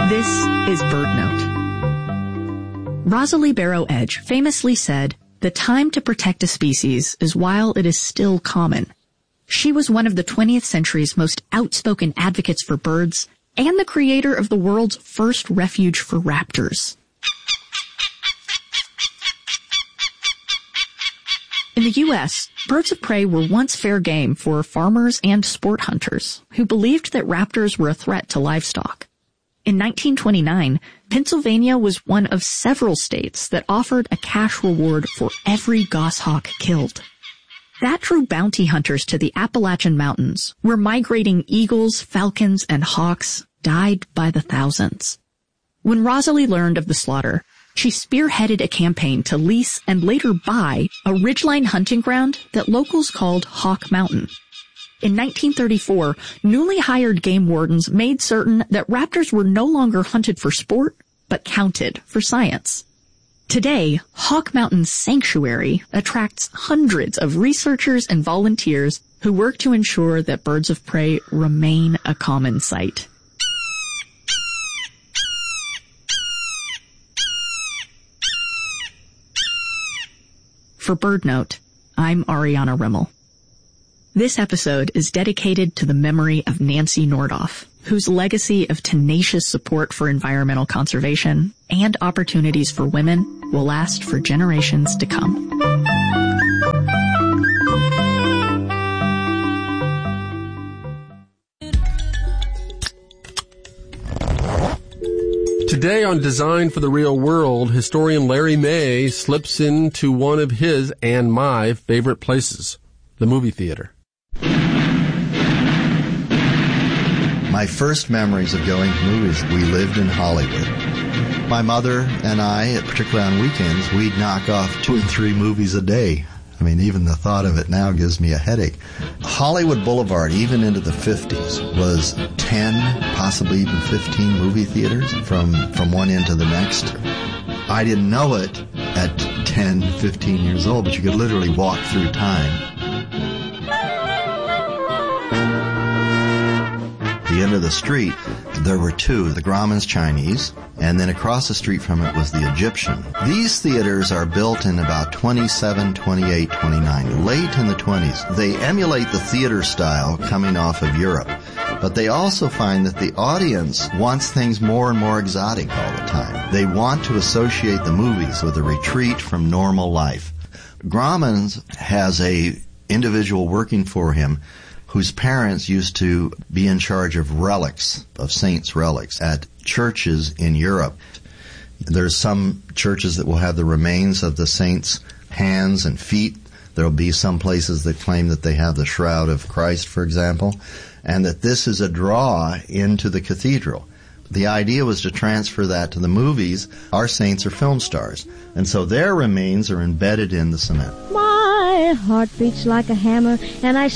This is BirdNote. Rosalie Barrow Edge famously said, "The time to protect a species is while it is still common." She was one of the 20th century's most outspoken advocates for birds and the creator of the world's first refuge for raptors. In the U.S., birds of prey were once fair game for farmers and sport hunters who believed that raptors were a threat to livestock. In 1929, Pennsylvania was one of several states that offered a cash reward for every goshawk killed. That drew bounty hunters to the Appalachian Mountains, where migrating eagles, falcons, and hawks died by the thousands. When Rosalie learned of the slaughter, she spearheaded a campaign to lease and later buy a ridgeline hunting ground that locals called Hawk Mountain. In 1934, newly hired game wardens made certain that raptors were no longer hunted for sport, but counted for science. Today, Hawk Mountain Sanctuary attracts hundreds of researchers and volunteers who work to ensure that birds of prey remain a common sight. For BirdNote, I'm Ariana Rimmel. This episode is dedicated to the memory of Nancy Nordoff, whose legacy of tenacious support for environmental conservation and opportunities for women will last for generations to come. Today on Design for the Real World, historian Larry May slips into one of his and my favorite places, the movie theater. My first memories of going to movies, we lived in Hollywood. My mother and I, particularly on weekends, we'd knock off 2 or 3 movies a day. I mean, even the thought of it now gives me a headache. Hollywood Boulevard, even into the 50s, was 10, possibly even 15 movie theaters from one end to the next. I didn't know it at 10, 15 years old, but you could literally walk through time. The end of the street, there were 2, the Grauman's Chinese, and then across the street from it was the Egyptian. These theaters are built in about 27, 28, 29, late in the 20s. They emulate the theater style coming off of Europe, but they also find that the audience wants things more and more exotic all the time. They want to associate the movies with a retreat from normal life. Grauman's has a individual working for him whose parents used to be in charge of relics, of saints' relics, at churches in Europe. There's some churches that will have the remains of the saints' hands and feet. There'll be some places that claim that they have the shroud of Christ, for example, and that this is a draw into the cathedral. The idea was to transfer that to the movies. Our saints are film stars, and so their remains are embedded in the cement. My heart beats like a hammer, and I